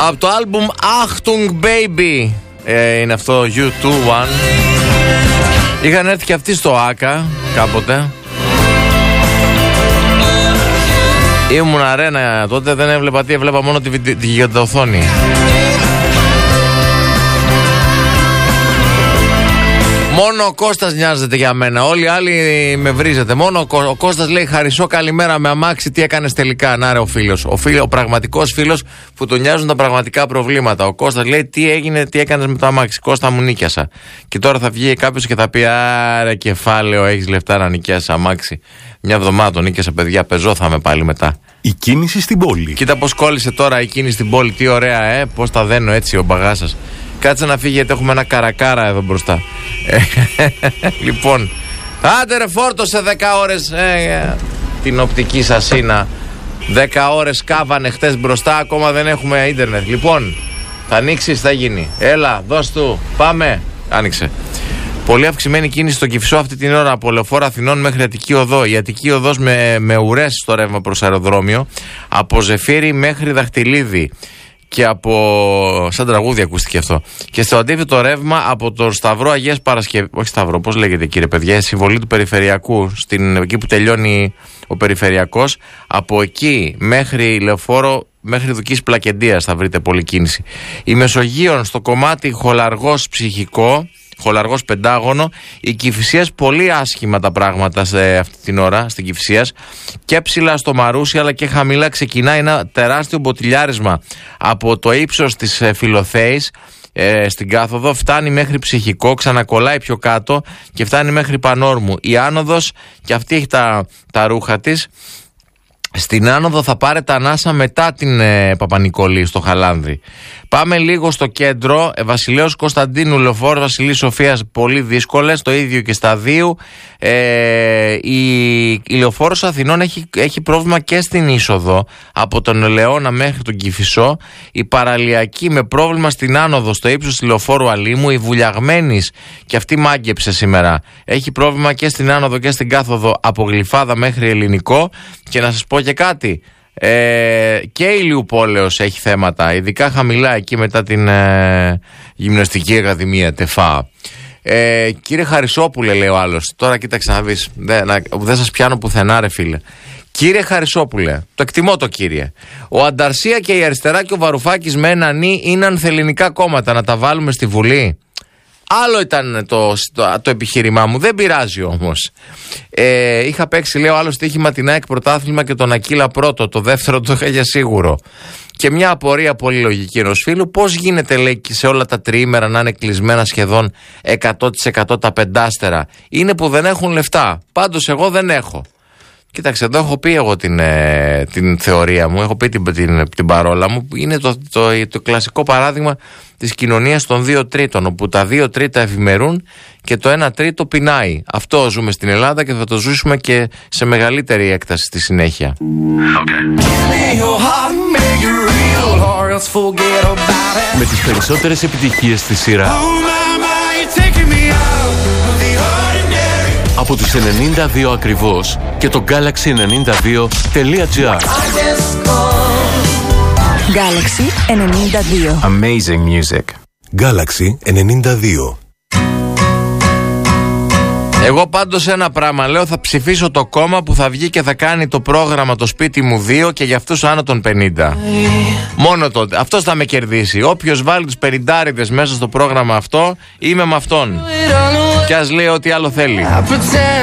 Από το άλμπουμ Achtung Baby είναι αυτό, U2-1. Είχαν έρθει και αυτοί στο ΆΚΑ κάποτε. Ήμουν αρένα τότε, δεν έβλεπα τι, έβλεπα μόνο τη γιγαντοθόνη. Μόνο ο Κώστας νοιάζεται για μένα. Όλοι οι άλλοι με βρίζετε. Μόνο ο Κώστας λέει Χαρισό, καλημέρα με αμάξι. Τι έκανες τελικά? Να ρε ο φίλος. Ο πραγματικός φίλος που τον νοιάζουν τα πραγματικά προβλήματα. Ο Κώστας λέει τι έγινε, τι έκανες με το αμάξι. Κώστα μου, νίκιασα. Και τώρα θα βγει κάποιος και θα πει άρα κεφάλαιο, έχεις λεφτά να νοικιάσεις αμάξι. Μια εβδομάδα τον νίκιασα, παιδιά. Πεζό θα είμαι πάλι μετά. Η κίνηση στην πόλη. Κοίτα πως κόλλησε τώρα η κίνηση στην πόλη. Τι ωραία, πως τα δένω έτσι ο μπαγάσας. Κάτσε να φύγει γιατί έχουμε ένα καρακάρα εδώ μπροστά. Λοιπόν, άντε ρε, φόρτωσε 10 ώρες την οπτική σας είναι. 10 ώρες κάβανε χτες μπροστά, ακόμα δεν έχουμε ίντερνετ. Λοιπόν, θα ανοίξεις, θα γίνει. Έλα, δώσ' του, πάμε. Άνοιξε. Πολύ αυξημένη κίνηση στο Κηφισό αυτή την ώρα από Λεωφόρο Αθηνών μέχρι Αττική Οδό. Η Αττική Οδός με ουρές στο ρεύμα προς αεροδρόμιο. Από Ζεφύρι μέχρι Δαχτυλίδη. Και από. Σαν τραγούδι ακούστηκε αυτό. Και στο αντίθετο ρεύμα από το Σταυρό Αγίας Παρασκευής. Όχι Σταυρό, πώς λέγεται κύριε παιδιά, συμβολή του Περιφερειακού. Εκεί που τελειώνει ο Περιφερειακός. Από εκεί μέχρι Λεωφόρο, μέχρι Δουκής Πλακεντίας θα βρείτε πολλή κίνηση. Η Μεσογείων στο κομμάτι Χολαργός Ψυχικό. Χολαργός Πεντάγωνο. Η Κηφισίας πολύ άσχημα τα πράγματα σε αυτή την ώρα στην Κηφισίας. Και ψηλά στο Μαρούσι αλλά και χαμηλά ξεκινάει ένα τεράστιο μποτιλιάρισμα από το ύψος της Φιλοθέης στην κάθοδο, φτάνει μέχρι Ψυχικό, ξανακολλάει πιο κάτω και φτάνει μέχρι Πανόρμου. Η άνοδος και αυτή έχει τα ρούχα της. Στην άνοδο θα πάρετε ανάσα μετά την Παπα-Νικολή στο Χαλάνδρη. Πάμε λίγο στο κέντρο. Βασιλέως Κωνσταντίνου, Λεωφόρος Βασιλής Σοφίας, πολύ δύσκολες. Το ίδιο και στα δύο. Η Λεωφόρος Αθηνών έχει πρόβλημα και στην είσοδο από τον Ελαιώνα μέχρι τον Κηφισό. Η Παραλιακή με πρόβλημα στην άνοδο στο ύψος της Λεωφόρου Αλήμου. Η Βουλιαγμένης, και αυτή μάγκεψε σήμερα, έχει πρόβλημα και στην άνοδο και στην κάθοδο από Γλυφάδα μέχρι Ελληνικό. Και να σας πω και κάτι. Και η Ηλιουπόλεως έχει θέματα, ειδικά χαμηλά εκεί μετά την Γυμναστική Ακαδημία ΤΕΦΑ. Κύριε Χαρισόπουλε, λέει ο άλλος. Τώρα κοίταξε να δεις. Δεν σας πιάνω πουθενά ρε φίλε. Κύριε Χαρισόπουλε, το εκτιμώ το κύριε. Ο Ανταρσία και η Αριστερά και ο Βαρουφάκης με ένα νι είναι ανθελληνικά κόμματα. Να τα βάλουμε στη Βουλή. Άλλο ήταν το επιχείρημά μου, δεν πειράζει όμως. Είχα παίξει, λέω, άλλο στοίχημα την ΑΕΚ πρωτάθλημα και τον Ακύλα πρώτο. Το δεύτερο το είχα για σίγουρο. Και μια απορία πολύ λογική ενός φίλου, πώς γίνεται, λέει, σε όλα τα τριήμερα να είναι κλεισμένα σχεδόν 100% τα πεντάστερα. Είναι που δεν έχουν λεφτά. Πάντως εγώ δεν έχω. Κοίταξε, εδώ έχω πει εγώ την θεωρία μου, έχω πει την παρόλα μου. Είναι το κλασικό παράδειγμα της κοινωνίας των 2 τρίτων, όπου τα 2 τρίτα ευημερούν και το 1 τρίτο πεινάει. Αυτό ζούμε στην Ελλάδα και θα το ζήσουμε και σε μεγαλύτερη έκταση στη συνέχεια. Με τις περισσότερες επιτυχίες στη σειρά. Από τους 92 ακριβώς και το Galaxy92.gr. Galaxy 92. Amazing music. Galaxy 92. Εγώ πάντως ένα πράγμα λέω, θα ψηφίσω το κόμμα που θα βγει και θα κάνει το πρόγραμμα το σπίτι μου 2 και για αυτούς άνω των 50. Μόνο τότε. Αυτός θα με κερδίσει. Όποιος βάλει τους 50άριδες μέσα στο πρόγραμμα αυτό, είμαι με αυτόν. Κι ας λέει ό,τι άλλο θέλει.